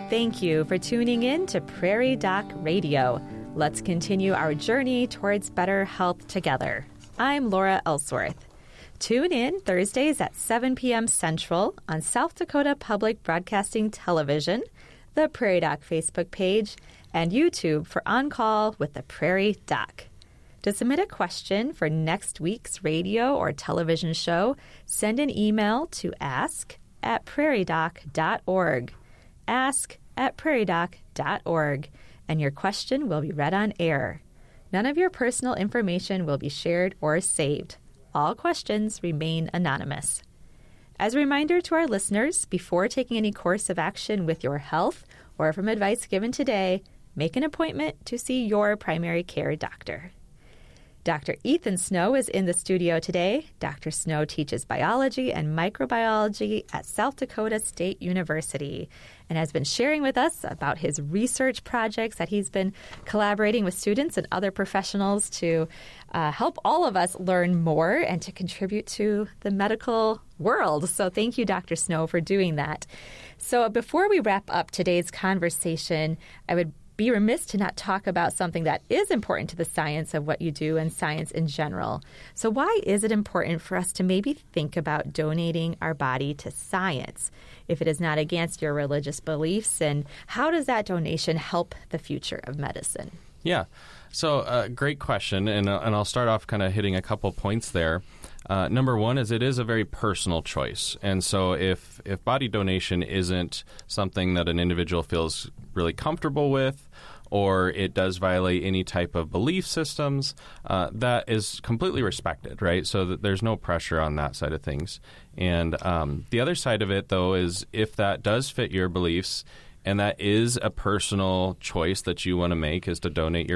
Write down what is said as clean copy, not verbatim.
Thank you for tuning in to Prairie Doc Radio. Let's continue our journey towards better health together. I'm Laura Ellsworth. Tune in Thursdays at 7 p.m. Central on South Dakota Public Broadcasting Television, the Prairie Doc Facebook page, and YouTube for On Call with the Prairie Doc. To submit a question for next week's radio or television show, send an email to ask@prairiedoc.org. ask@prairiedoc.org, and your question will be read on air. None of your personal information will be shared or saved. All questions remain anonymous. As a reminder to our listeners, before taking any course of action with your health or from advice given today, make an appointment to see your primary care doctor. Dr. Ethan Snow is in the studio today. Dr. Snow teaches biology and microbiology at South Dakota State University and has been sharing with us about his research projects that he's been collaborating with students and other professionals to help all of us learn more and to contribute to the medical world. So thank you, Dr. Snow, for doing that. So before we wrap up today's conversation, I would be remiss to not talk about something that is important to the science of what you do and science in general. So why is it important for us to maybe think about donating our body to science if it is not against your religious beliefs? And how does that donation help the future of medicine? Yeah. So great question. And I'll start off kind of hitting a couple points there. Number one is it is a very personal choice. And so if body donation isn't something that an individual feels really comfortable with, or it does violate any type of belief systems, that is completely respected, right? So that there's no pressure on that side of things. And the other side of it, though, is if that does fit your beliefs, and that is a personal choice that you want to make, is to donate your